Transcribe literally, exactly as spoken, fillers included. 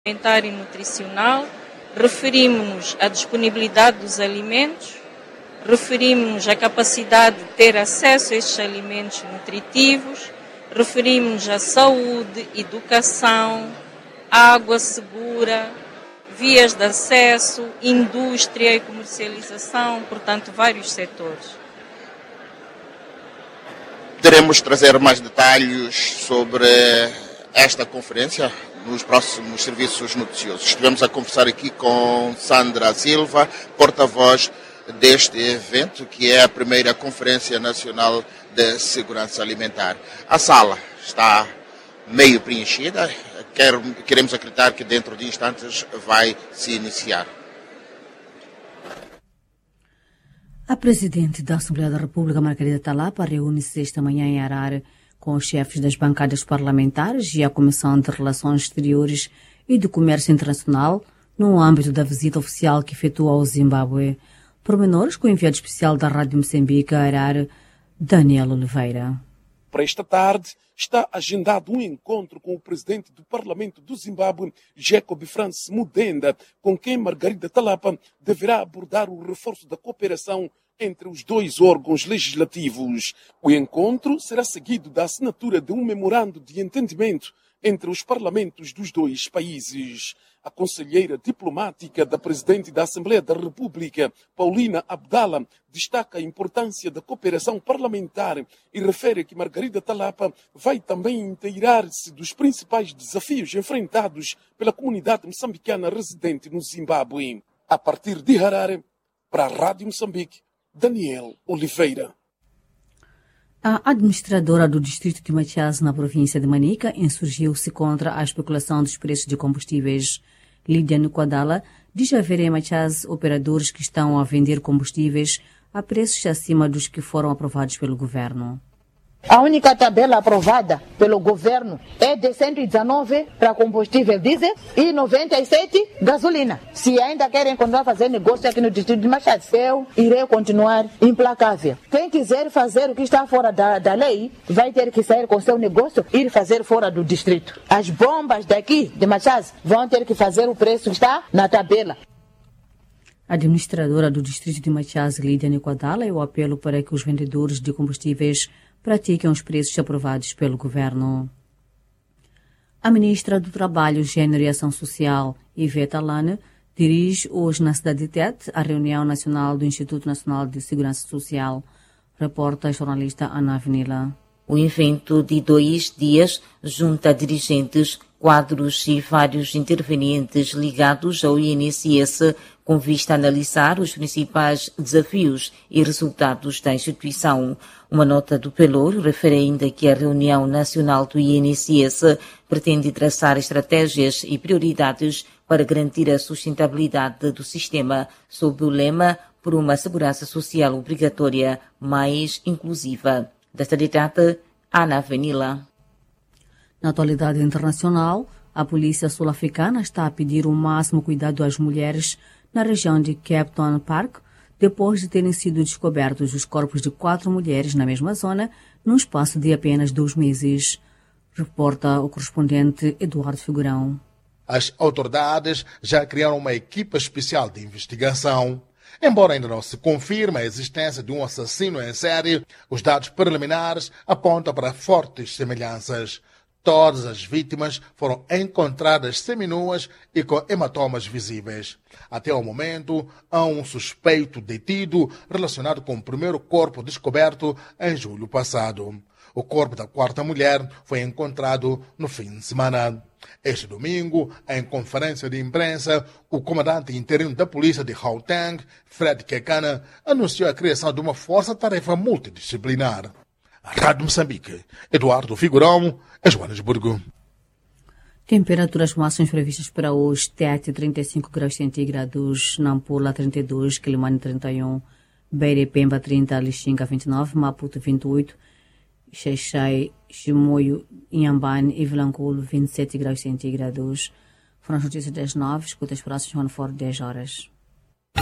alimentar e nutricional, referimos-nos à disponibilidade dos alimentos, referimos-nos à capacidade de ter acesso a estes alimentos nutritivos, referimos-nos à saúde, educação, água segura, vias de acesso, indústria e comercialização, portanto, vários setores. Teremos trazer mais detalhes sobre esta conferência nos próximos serviços noticiosos. Estivemos a conversar aqui com Sandra Silva, porta-voz deste evento, que é a primeira Conferência Nacional de Segurança Alimentar. A sala está meio preenchida, Quer, queremos acreditar que dentro de instantes vai se iniciar. A Presidente da Assembleia da República, Margarida Talapa, reúne-se esta manhã em Harare com os chefes das bancadas parlamentares e a Comissão de Relações Exteriores e do Comércio Internacional no âmbito da visita oficial que efetua ao Zimbábue. Pormenores com o enviado especial da Rádio Moçambique a Harare, Daniel Oliveira. Para esta tarde está agendado um encontro com o presidente do Parlamento do Zimbábue, Jacob Francis Mudenda, com quem Margarida Talapa deverá abordar o reforço da cooperação entre os dois órgãos legislativos. O encontro será seguido da assinatura de um memorando de entendimento entre os parlamentos dos dois países. A conselheira diplomática da Presidente da Assembleia da República, Paulina Abdala, destaca a importância da cooperação parlamentar e refere que Margarida Talapa vai também inteirar-se dos principais desafios enfrentados pela comunidade moçambicana residente no Zimbábue. A partir de Harare, para a Rádio Moçambique, Daniel Oliveira. A administradora do distrito de Machaz, na província de Manica, insurgiu-se contra a especulação dos preços de combustíveis. Lídia Nquadala diz haver em Machaz operadores que estão a vender combustíveis a preços acima dos que foram aprovados pelo governo. A única tabela aprovada pelo governo é de cento e dezenove para combustível diesel e noventa e sete gasolina. Se ainda querem continuar a fazer negócio aqui no distrito de Machado, eu irei continuar implacável. Quem quiser fazer o que está fora da, da lei, vai ter que sair com seu negócio e ir fazer fora do distrito. As bombas daqui de Machado vão ter que fazer o preço que está na tabela. A administradora do distrito de Machaz, Lídia Nquadala, é o apelo para que os vendedores de combustíveis pratiquem os preços aprovados pelo governo. A ministra do Trabalho, Gênero e Ação Social, Ivete Alane, dirige hoje na cidade de Tete a reunião nacional do Instituto Nacional de Segurança Social. Reporta a jornalista Ana Avenila. O evento de dois dias junta dirigentes, quadros e vários intervenientes ligados ao I N S S com vista a analisar os principais desafios e resultados da instituição. Uma nota do Pelour refere ainda que a reunião nacional do I N S S pretende traçar estratégias e prioridades para garantir a sustentabilidade do sistema, sob o lema por uma segurança social obrigatória mais inclusiva. Desta data, Ana Avenila. Na atualidade internacional, a polícia sul-africana está a pedir o máximo cuidado às mulheres na região de Cape Town Park, depois de terem sido descobertos os corpos de quatro mulheres na mesma zona, num espaço de apenas dois meses. Reporta o correspondente Eduardo Figurão. As autoridades já criaram uma equipa especial de investigação. Embora ainda não se confirme a existência de um assassino em série, os dados preliminares apontam para fortes semelhanças. Todas as vítimas foram encontradas seminuas e com hematomas visíveis. Até o momento, há um suspeito detido relacionado com o primeiro corpo descoberto em julho passado. O corpo da quarta mulher foi encontrado no fim de semana. Este domingo, em conferência de imprensa, o comandante interino da polícia de Gauteng, Fred Kekana, anunciou a criação de uma força-tarefa multidisciplinar. Rádio Moçambique, Eduardo Figurão, Joanesburgo. Temperaturas máximas previstas para hoje: Tete trinta e cinco graus centígrados, Nampula trinta e dois, Quilimane trinta e um, Beira e Pemba trinta, Lixinga vinte e nove, Maputo vinte e oito, Xaixai, Chimoio, Inhambane e Vilanculo vinte e sete graus centígrados. Foram as notícias das nove, escuta as próximas quando for dez horas.